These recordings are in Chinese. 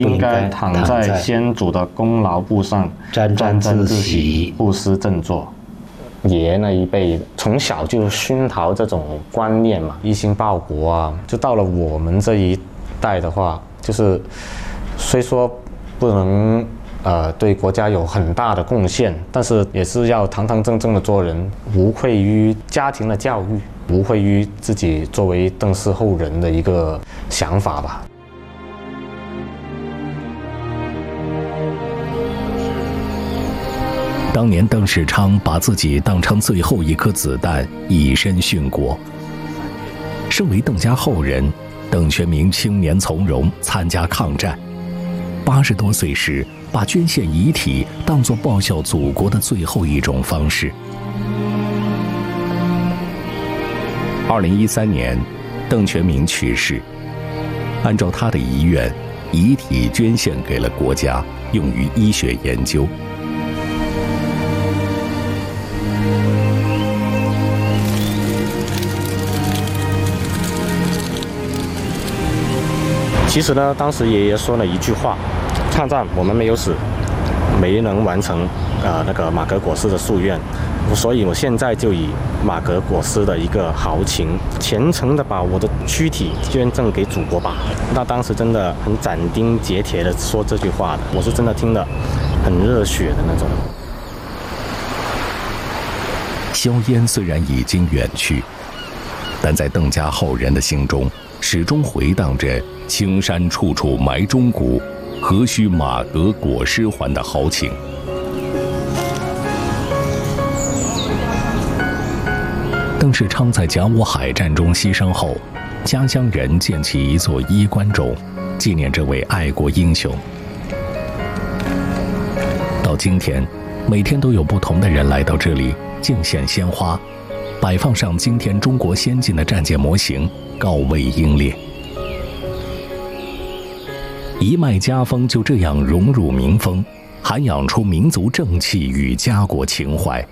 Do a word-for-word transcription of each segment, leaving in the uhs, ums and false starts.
应该躺在先祖的功劳簿上，沾沾自喜，不思振作。爷爷那一辈从小就熏陶这种观念嘛，一心报国啊。就到了我们这一代的话，就是虽说不能呃对国家有很大的贡献，但是也是要堂堂正正的做人，无愧于家庭的教育，无愧于自己作为邓氏后人的一个想法吧。 当年邓世昌把自己当成最后一颗子弹，以身殉国。身为邓家后人，邓全明青年从容，参加抗战。八十多岁时，把捐献遗体当作报效祖国的最后一种方式。二零一三年，邓全明去世。按照他的遗愿，遗体捐献给了国家，用于医学研究。 其实呢，当时爷爷说了一句话：抗战我们没有死，没能完成呃那个马革裹尸的夙愿，所以我现在就以马革裹尸的一个豪情，虔诚的把我的躯体捐赠给祖国吧。那当时真的很斩钉截铁的说这句话的，我是真的听得很热血的那种。 硝烟虽然已经远去，但在邓家后人的心中，始终回荡着青山处处埋忠骨，何须马革裹尸还的豪情。邓世昌在甲午海战中牺牲后，家乡人建起一座衣冠冢，纪念这位爱国英雄。到今天，每天都有不同的人来到这里敬献鲜花，摆放上今天中国先进的战舰模型，告慰英烈。一脉家风就这样融入民风，涵养出民族正气与家国情怀。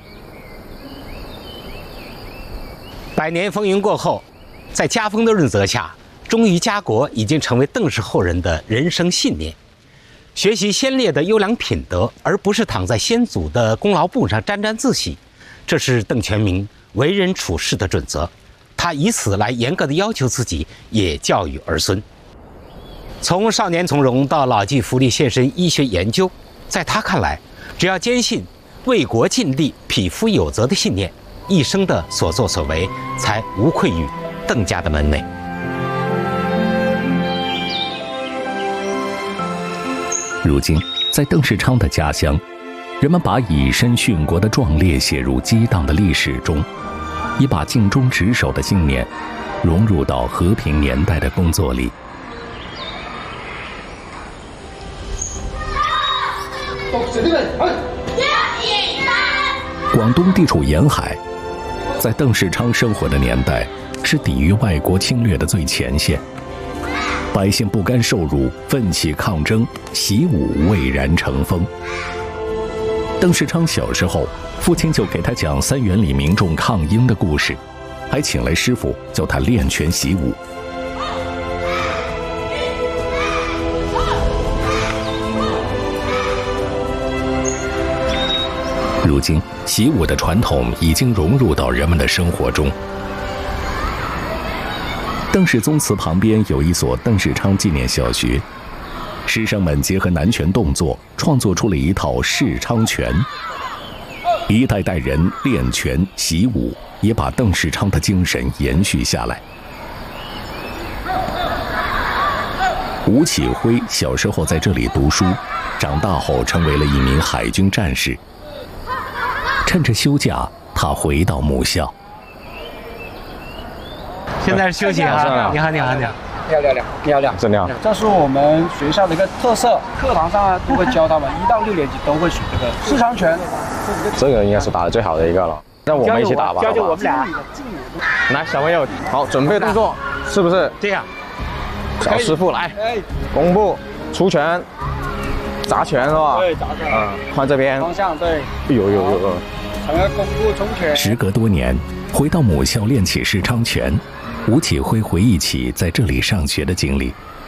百年风云过后，在家风的润泽下，忠于家国已经成为邓氏后人的人生信念。学习先烈的优良品德，而不是躺在先祖的功劳簿上沾沾自喜，这是邓全明为人处事的准则。他以此来严格的要求自己，也教育儿孙。从少年从容到老骥伏枥献身医学研究，在他看来，只要坚信为国尽力、匹夫有责的信念，一生的所作所为才无愧于邓家的门楣。 如今，在邓世昌的家乡，人们把以身殉国的壮烈写入激荡的历史中，也把尽忠职守的信念融入到和平年代的工作里。广东地处沿海，在邓世昌生活的年代，是抵御外国侵略的最前线。百姓不甘受辱，奋起抗争，习武蔚然成风。邓世昌小时候，父亲就给他讲三元里民众抗英的故事，还请来师傅教他练拳习武。如今，习武的传统已经融入到人们的生活中。邓氏宗祠旁边有一所邓世昌纪念小学，师生们结合南拳动作，创作出了一套世昌拳。一代代人练拳习武，也把邓世昌的精神延续下来。吴启辉小时候在这里读书，长大后成为了一名海军战士。趁着休假，他回到母校。 现在是休息啊！你好，你好，你好， 你好，你好，你好，你好， 真的。 这是我们学校的一个特色，课堂上啊都会教他们，一到六年级都会学这个世昌拳。 这个应该是打得最好的一个了，让我们一起打吧， 教教我们俩。 来，小朋友，好，准备动作，是不是？ 这样。 小师傅来，弓步出拳，砸拳是吧？ 对，砸拳。 嗯，换这边。 方向对。 有有有有。 成个弓步冲拳。 时隔多年，回到母校练起世昌拳，吴启辉回忆起在这里上学的经历，